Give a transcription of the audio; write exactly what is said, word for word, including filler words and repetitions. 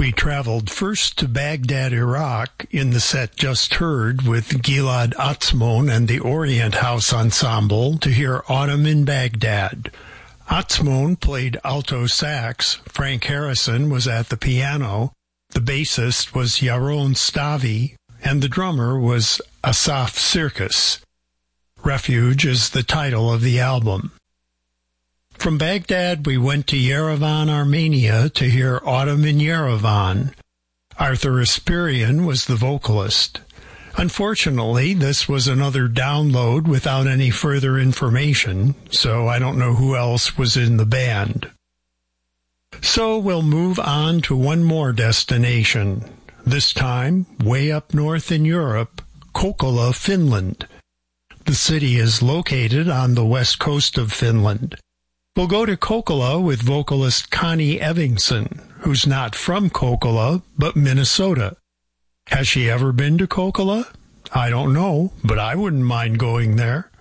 We traveled first to Baghdad, Iraq, in the set just heard with Gilad Atzmon and the Orient House Ensemble to hear Autumn in Baghdad. Atzmon played alto sax, Frank Harrison was at the piano, the bassist was Yaron Stavi, and the drummer was Asaf Sirkis. Refuge is the title of the album. From Baghdad, we went to Yerevan, Armenia, to hear Autumn in Yerevan. Arthur Aspirian was the vocalist. Unfortunately, this was another download without any further information, so I don't know who else was in the band. So we'll move on to one more destination, this time way up north in Europe, Kokkola, Finland. The city is located on the west coast of Finland. We'll go to Kokkola with vocalist Connie Evingson, who's not from Kokkola, but Minnesota. Has she ever been to Kokkola? I don't know, but I wouldn't mind going there.